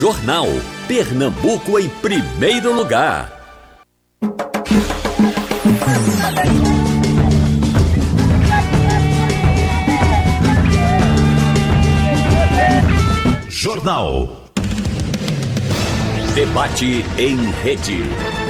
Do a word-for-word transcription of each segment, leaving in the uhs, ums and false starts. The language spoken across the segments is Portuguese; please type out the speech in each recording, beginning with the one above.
Jornal Pernambuco em primeiro lugar. Jornal. Debate em rede.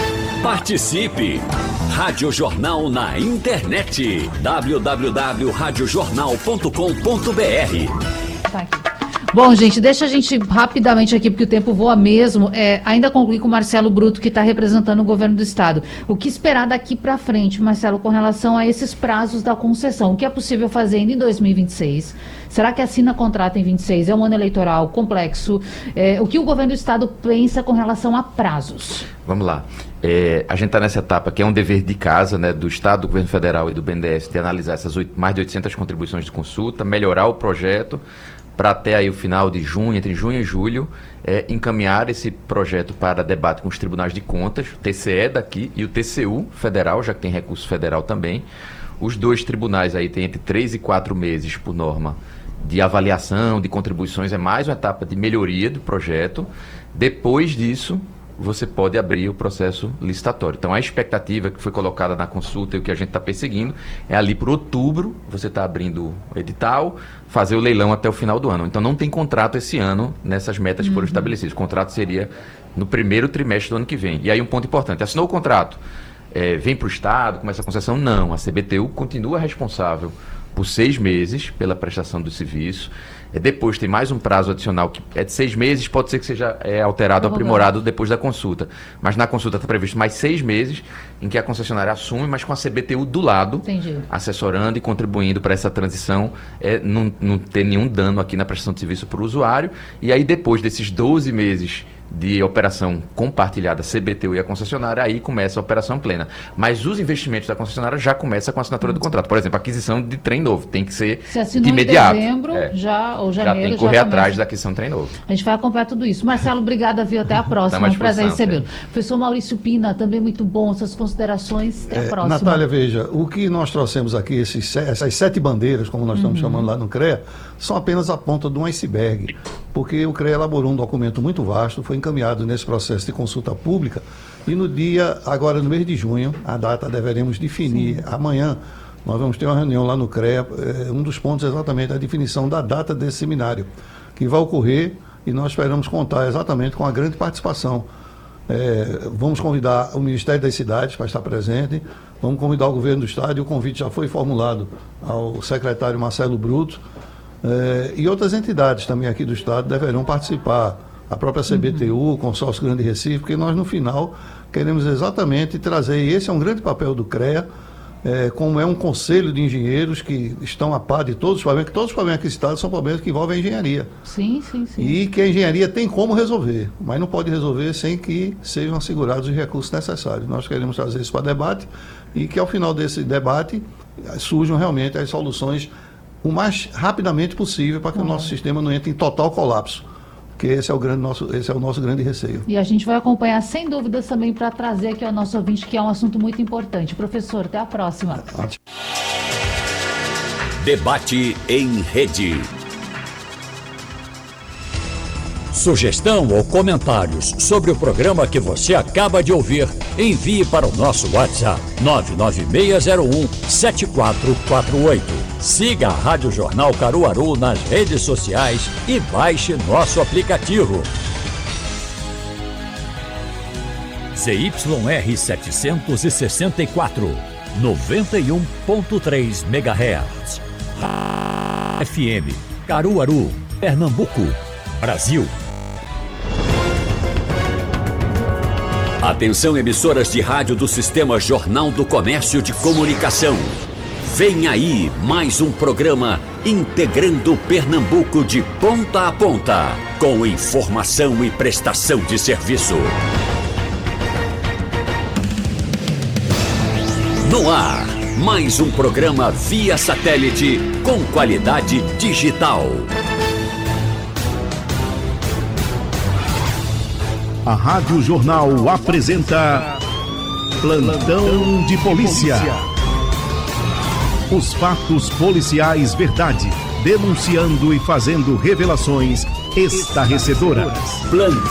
Participe. Rádio Jornal na internet. w w w ponto rádio jornal ponto com ponto b r. Tá aqui. Bom, gente, deixa a gente rapidamente aqui, porque o tempo voa mesmo, é, ainda concluir com o Marcelo Bruto, que está representando o governo do estado. O que esperar daqui para frente, Marcelo, com relação a esses prazos da concessão? O que é possível fazer ainda em dois mil e vinte e seis? Será que assina contrato em vinte e seis? É um ano eleitoral complexo. É, o que o governo do estado pensa com relação a prazos? Vamos lá. É, a gente está nessa etapa que é um dever de casa, né, do Estado, do Governo Federal e do B N D E S de analisar essas oito, mais de oitocentas contribuições de consulta, melhorar o projeto para até aí o final de junho, entre junho e julho, é, encaminhar esse projeto para debate com os tribunais de contas, o T C E daqui e o T C U federal, já que tem recurso federal também. Os dois tribunais aí têm entre três e quatro meses, por norma, de avaliação, de contribuições, é mais uma etapa de melhoria do projeto. Depois disso, você pode abrir o processo licitatório. Então, a expectativa que foi colocada na consulta e o que a gente está perseguindo é ali por outubro, você está abrindo o edital, fazer o leilão até o final do ano. Então, não tem contrato esse ano nessas metas que foram Uhum. estabelecidas. O contrato seria no primeiro trimestre do ano que vem. E aí, um ponto importante, assinou o contrato, é, vem para o Estado, começa a concessão? Não, a C B T U continua responsável por seis meses pela prestação do serviço. É, depois tem mais um prazo adicional que é de seis meses, pode ser que seja é, alterado, aprimorado depois da consulta. Mas na consulta está previsto mais seis meses em que a concessionária assume, mas com a C B T U do lado, Entendi. assessorando e contribuindo para essa transição, é, não, não ter nenhum dano aqui na prestação de serviço para o usuário. E aí depois desses doze meses de operação compartilhada, C B T U e a concessionária, aí começa a operação plena. Mas os investimentos da concessionária já começam com a assinatura do contrato. Por exemplo, a aquisição de trem novo tem que ser Se assinou de imediato. em dezembro, É. já, ou Já janeiro, tem que correr já atrás começa. da aquisição de trem novo. A gente vai acompanhar tudo isso. Marcelo, obrigada, viu? Até a próxima. à Um prazer disposição, recebê-lo. Professor Maurício Pina, também muito bom. Suas considerações. Até a É, próxima. Natália, veja, o que nós trouxemos aqui, esses, se- essas sete bandeiras, como nós estamos Uhum. chamando lá no CREA, são apenas a ponta de um iceberg, porque o CREA elaborou um documento muito vasto, foi encaminhado nesse processo de consulta pública, e no dia, agora no mês de junho, a data deveremos definir. Sim. Amanhã nós vamos ter uma reunião lá no CREA, é, um dos pontos é exatamente a definição da data desse seminário, que vai ocorrer, e nós esperamos contar exatamente com a grande participação. É, vamos convidar o Ministério das Cidades para estar presente, vamos convidar o governo do estado, e o convite já foi formulado ao secretário Marcelo Bruto, é, e outras entidades também aqui do estado deverão participar, a própria C B T U, o Consórcio Grande Recife, porque nós no final queremos exatamente trazer, e esse é um grande papel do CREA, é, como é um conselho de engenheiros que estão a par de todos os problemas, que todos os problemas aqui citados são problemas que envolvem a engenharia. Sim, sim, sim. E que a engenharia tem como resolver, mas não pode resolver sem que sejam assegurados os recursos necessários. Nós queremos trazer isso para debate e que ao final desse debate surjam realmente as soluções o mais rapidamente possível para que uhum. o nosso sistema não entre em total colapso, porque esse é o, grande nosso, esse é o nosso grande receio. E a gente vai acompanhar sem dúvidas também para trazer aqui ao nosso ouvinte, que é um assunto muito importante. Professor, até a próxima. Debate em rede. Sugestão ou comentários sobre o programa que você acaba de ouvir, envie para o nosso WhatsApp nove nove seis zero um sete quatro quatro oito. Siga a Rádio Jornal Caruaru nas redes sociais e baixe nosso aplicativo. Z Y R setecentos e sessenta e quatro, noventa e um ponto três megahertz. F M, Caruaru, Pernambuco, Brasil. Atenção, emissoras de rádio do Sistema Jornal do Comércio de Comunicação. Vem aí mais um programa integrando Pernambuco de ponta a ponta, com informação e prestação de serviço. No ar, mais um programa via satélite com qualidade digital. A Rádio Jornal apresenta Plantão de Polícia. Os fatos policiais verdade, denunciando e fazendo revelações estarrecedoras. Plantão